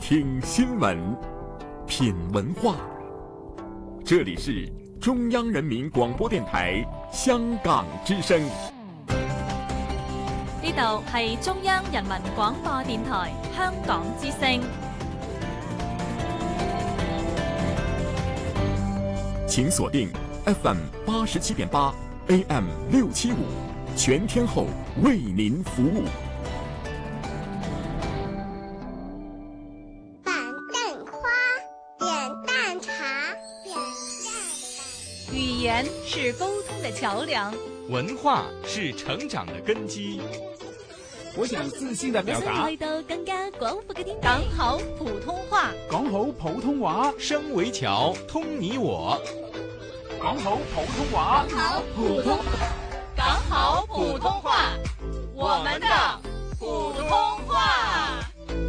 听新闻，品文化。这里是中央人民广播電台香港之聲。 呢度係中央人民廣播電台香港之聲。 請鎖定 FM 87.8 AM 675，全天候為您服務。 板凳花，扁担茶，扁担。 語言是溝通的橋梁， 文化是成長的根基。 我想自信地表達， 去到更加廣闊嘅天地。講好普通話， 講好普通話， 聲為橋，通你我。 講好普通話， 講好普通話，我們的普通話。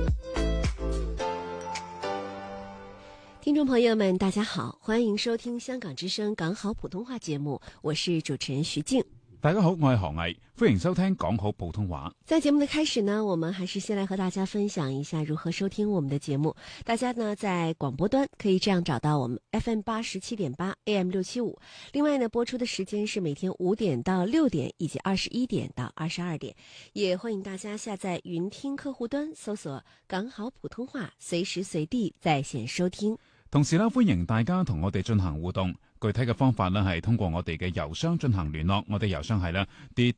聽眾朋友們，大家好，歡迎收聽香港之聲講好普通話節目，我是主持人徐靜。 大家好，我係何毅，歡迎收聽講好普通話。 在節目的開始呢，我們還是先來和大家分享一下如何收聽我們的節目。大家呢在廣播端可以這樣找到我們 FM 87.8 AM 675。另外呢，播出的時間是每天5點到6點以及21點到22點。也歡迎大家下載雲聽客戶端，搜索講好普通話，隨時隨地在線收聽。 同時呢，歡迎大家同我哋進行互動。具體嘅方法呢，係通過我哋嘅郵箱進行聯絡，我哋郵箱係呢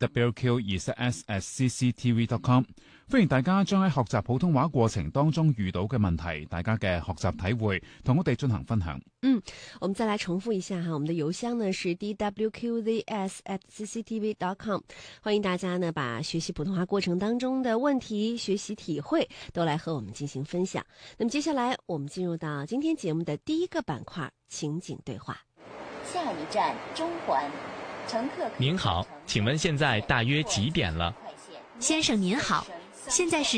dwq20s@cctv.com。歡迎大家將喺學習普通話過程當中遇到嘅問題，大家嘅學習體會，同我哋進行分享。 我們再來重複一下哈，我們的郵箱呢是 dwqzs@cctv.com。歡迎大家呢把學習普通話過程當中的問題、學習體會都來和我們進行分享。那麼接下來我們進入到今天節目的第一個板塊情景對話。 下一站中環，乘客。 您好，請問現在大約幾點了？ 先生您好，現在是